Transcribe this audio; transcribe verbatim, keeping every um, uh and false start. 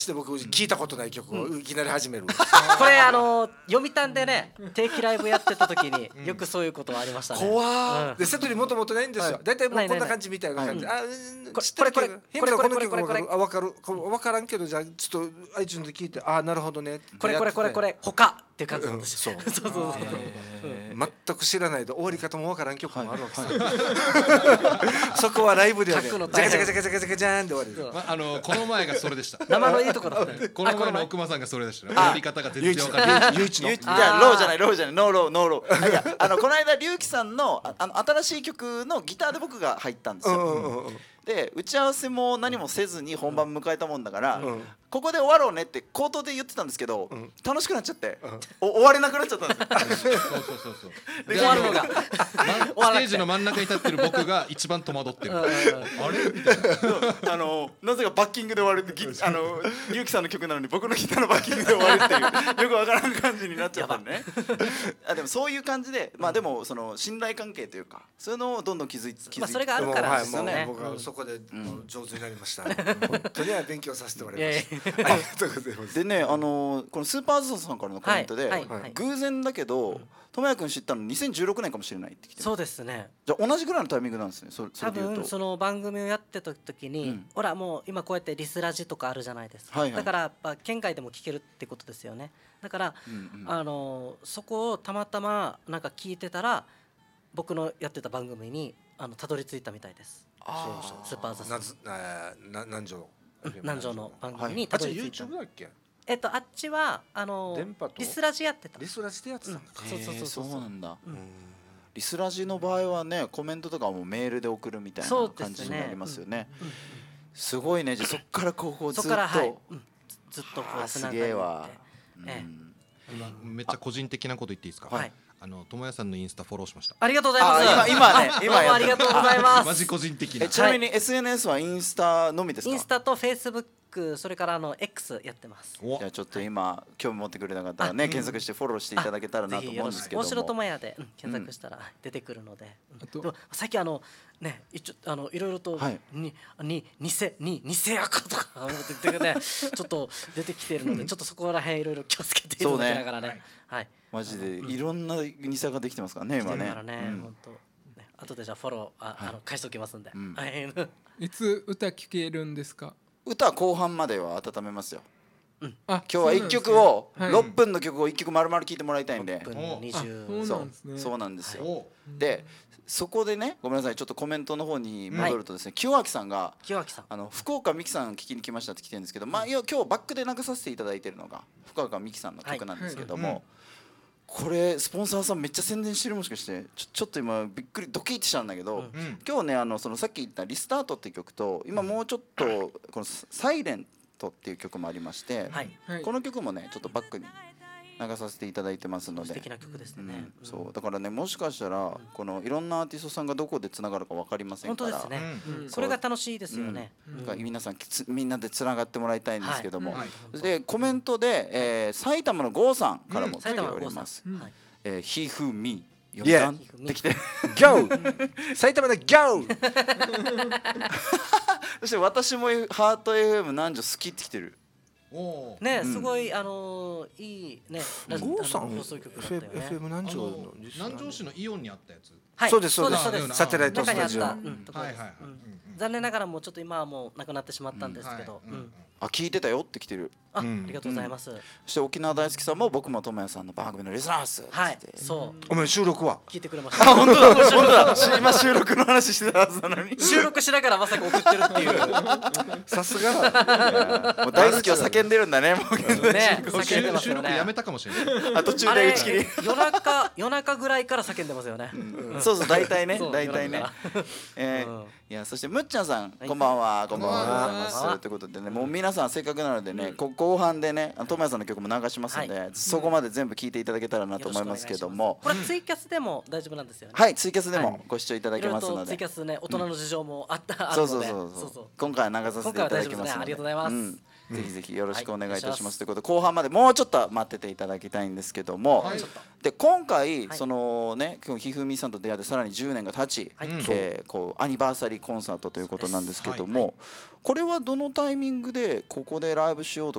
して僕聞いたことない曲をいきなり始める、これあの読谷でね定期ライブやってた時によくそういうことはありましたね。 怖ー、でセトリもともとないんですよ。だいたいもうこんな感じみたいな感じ。あ、知ってるけどこれこれこれこれこれあ、分かる分からんけど、じゃあちょっと iTunes で聞いて、あ、なるほどね、 これこれこれこれ他っていう感じなんですよ。そうそうそう、 全く知らないと終わり方も分からん曲もあるわけさ。そこはライブではね、ジャカジャカジャカジャカジャカジャカジャーンで終わり。 あのこの前がそれでした。 生のいいところだった。 この前の奥間さんがそれでしたね。やり方が全然分からない。 唯一の。 いやローじゃないローじゃないノーローノーロー。いやあのこの間龍樹さんのあの新しい曲のギターで僕が入ったんですよ。で打ち合わせも何もせずに本番迎えたもんだから、ここで終わろうねって口頭で言ってたんですけど、楽しくなっちゃって終われなくなっちゃったんですよ。 そうそうそうそう。 終わるのがステージの真ん中に立ってる僕が一番戸惑ってる。あれみたいな。あのなぜかバッキングで終わるって、あの龍樹さんの曲なのに僕のギターのバッキングで終わるっていうよくわからん感じになっちゃったんでね。あでもそういう感じで、まあでもその信頼関係というかそういうのをどんどん築いて、 まあそれがあるからですよね。 僕はそこで上手になりました。本当には勉強させてもらいました。ありがとうございます。 でね、あのこのスーパーズさんからのコメントで偶然だけど智也君知ったのにせんじゅうろくねんかもしれないって来て。 そうですね。 じゃあ同じぐらいのタイミングなんですね。それ多分その番組をやってた時に、ほらもう今こうやってリスラジとかあるじゃないですか。だからやっぱ県外でも聞けるってことですよね。だからあのそこをたまたまなんか聞いてたら僕のやってた番組にあのたどり着いたみたいです。スーパーズさん。 南城南城の番組にたどり着いた。 YouTube だっけ？ えっとあっちはあのリスラジやってた。 リスラジでやってたんか。 そうそうそうそうなんだ。リスラジの場合はねコメントとかもメールで送るみたいな感じになりますよね。すごいね。じゃあそっからこうずっとずっとこうすげえわ。 めっちゃ個人的なこと言っていいですか？あの智也さんのインスタフォローしました。 ありがとうございます。 今今ね今ありがとうございます。 マジ個人的な。 ちなみに エスエヌエス はインスタのみですか？ インスタとフェイスブック、それからあの X やってます。 じゃあちょっと今興味持ってくれた方はね検索してフォローしていただけたらなと思うんですけども。 大城智也で検索したら出てくるので。最近あのね一応あのいろいろとにに偽に偽アカとか思っててねちょっと出てきているのでちょっとそこら辺いろいろ気をつけていただきながらね。はい。 マジでいろんな偽アカできてますからね今ね。 本当。後でじゃあフォローああの返しておきますんで。 いつ歌聴けるんですか？ 歌後半までは温めますよ。今日はいっきょくをろっぷんの曲をいっきょく丸々聴いてもらいたいんで。そうなんですよ。でそこでねごめんなさいちょっとコメントの方に戻るとですね、清明さんがあの福岡美紀さん聴きに来ましたって来てるんですけど、まあ今日バックで流させていただいてるのが福岡美紀さんの曲なんですけども。これスポンサーさんめっちゃ宣伝してるもしかしてちょちょっと今びっくりドキッとしたんだけど、うん、今日ねあのそのさっき言った「リスタート」っていう曲と今もうちょっとこの「サイレント」っていう曲もありまして、はい、この曲もねちょっとバックに流させていただいてますので。 素敵な曲ですね。 うん、そうだからねもしかしたらこのいろんなアーティストさんがどこでつながるか分かりませんから。 本当ですね。うん、これが楽しいですよね。 うん、皆さんみんなでつながってもらいたいんですけども、はい、でコメントで、えー、埼玉の郷さんからも来ております。えー、ひふみよんさんできて Go 埼玉で Go そして私もハート エフエム 南城好きってきてる。 ねすごいあのいいね郷さん放送局だったよね。 エフエム 南城の南城市のイオンにあったやつ。 そうですそうですサテライトスタジオ。 残念ながらもうちょっと今はもうなくなってしまったんですけど。 あ聞いてたよって来てる。 ありがとうございます。 そして沖縄大好きさんも僕も智也さんの番組のリスナーです。 はいそう。 お前収録は聞いてくれました。 あ本当だ本当だ。今収録の話してたはずなのに。 収録しながらまさか送ってるっていう。 さすが。 もう大好きを叫んでるんだねもうね。叫んでます収よね。 録やめたかもしれない。 あ途中で打ち切り。 夜中夜中ぐらいから叫んでますよね。 そうそう大体ね大体ね。えいやそしてむっちゃんさんこんばんはこんばんはということでねもう皆さんせっかくなのでね後半でね智也さんの曲も流しますのでそこまで全部聴いていただけたらなと思いますけどもこれツイキャスでも大丈夫なんですよね。 はいツイキャスでもご視聴いただけますのでツイキャスね大人の事情もあったそうそうそうそう今回は流させていただきますのでありがとうございます。 ぜひぜひよろしくお願いいたしますということで、後半までもうちょっと待ってていただきたいんですけども、で今回そのね今日ひふみさんと出会ってさらにじゅうねんが経ち、えこうアニバーサリーコンサートということなんですけども、これはどのタイミングでここでライブしようと